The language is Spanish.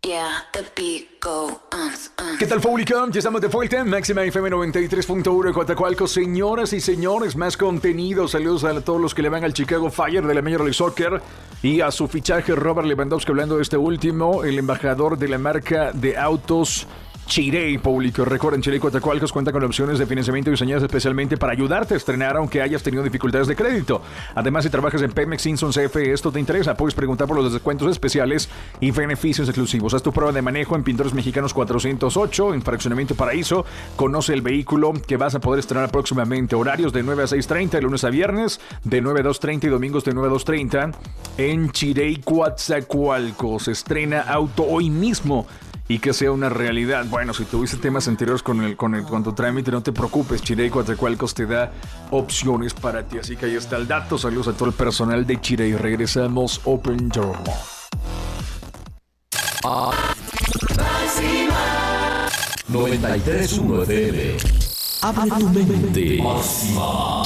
Yeah, the beat go ¿Qué tal, público? Ya estamos de vuelta. Máxima FM 93.1 en Coatzacoalcos. Señoras y señores, más contenido. Saludos a todos los que le van al Chicago Fire de la Major League Soccer y a su fichaje Robert Lewandowski. Hablando de este último, el embajador de la marca de autos Chery, público. Recuerden, Chery Coatzacoalcos cuenta con opciones de financiamiento diseñadas especialmente para ayudarte a estrenar aunque hayas tenido dificultades de crédito. Además, si trabajas en Pemex, Simpson, CFE, esto te interesa, puedes preguntar por los descuentos especiales y beneficios exclusivos. Haz tu prueba de manejo en Pintores Mexicanos 408, en Fraccionamiento Paraíso. Conoce el vehículo que vas a poder estrenar próximamente. Horarios de 9 a 6:30, de lunes a viernes, de 9 a 2:30 y domingos de 9 a 2:30 en Chery Coatzacoalcos. Estrena auto hoy mismo y que sea una realidad. Bueno, si tuviste temas anteriores con tu trámite, no te preocupes. Chery Coatzacoalcos te da opciones para ti. Así que ahí está el dato. Saludos a todo el personal de Chery. Regresamos Open Door. 93.1 FM. Abre tu mente. Máxima.